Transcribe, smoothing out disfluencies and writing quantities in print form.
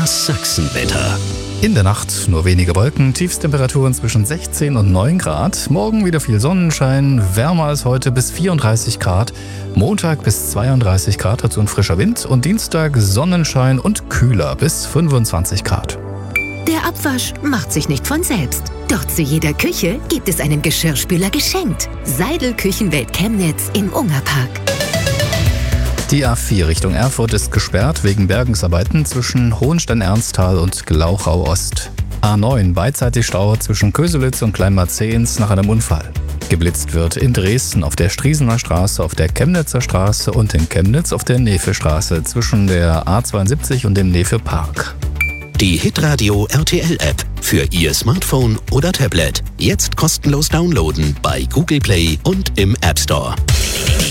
Das Sachsenwetter. In der Nacht nur wenige Wolken, Tiefstemperaturen zwischen 16 und 9 Grad. Morgen wieder viel Sonnenschein, wärmer als heute bis 34 Grad. Montag bis 32 Grad, dazu ein frischer Wind. Und Dienstag Sonnenschein und kühler bis 25 Grad. Der Abwasch macht sich nicht von selbst. Doch zu jeder Küche gibt es einen Geschirrspüler geschenkt. Seidel Küchenwelt Chemnitz im Ungerpark. Die A4 Richtung Erfurt ist gesperrt wegen Bergungsarbeiten zwischen Hohenstein-Ernsthal und Glauchau-Ost. A9 beidseitig Stau zwischen Köselitz und Kleinmarzehns nach einem Unfall. Geblitzt wird in Dresden auf der Striesener Straße, auf der Chemnitzer Straße und in Chemnitz auf der Nefe-Straße zwischen der A72 und dem Nefe-Park. Die Hitradio RTL App für Ihr Smartphone oder Tablet. Jetzt kostenlos downloaden bei Google Play und im App Store.